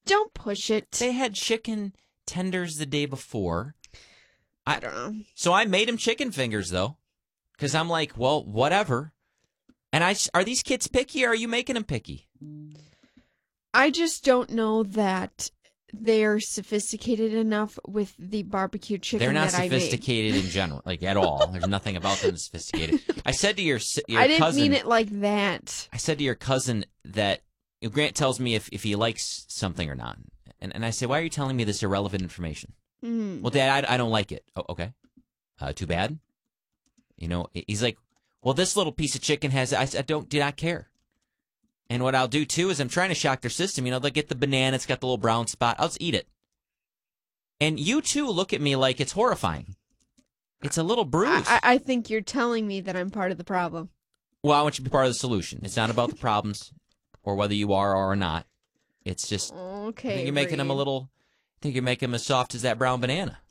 Don't push it. They had chicken tenders the day before. I don't know. So I made him chicken fingers, though, because I'm like, well, whatever. And are these kids picky, or are you making them picky? I just don't know that they're sophisticated enough with the barbecue chicken. They're not that sophisticated in general, like at all. There's nothing about them that's sophisticated. I said to your cousin. I didn't mean it like that. I said to your cousin that Grant tells me if he likes something or not, and I say, why are you telling me this irrelevant information? Well, Dad, I don't like it. Oh, okay. Too bad. He's like, well, this little piece of chicken has. I do not care. And what I'll do too is I'm trying to shock their system. They'll get the banana. It's got the little brown spot. I'll just eat it. And you too look at me like it's horrifying. It's a little bruise. I think you're telling me that I'm part of the problem. Well, I want you to be part of the solution. It's not about the problems or whether you are or not. It's just. Okay. I think you're making them a little. I think you're making them as soft as that brown banana.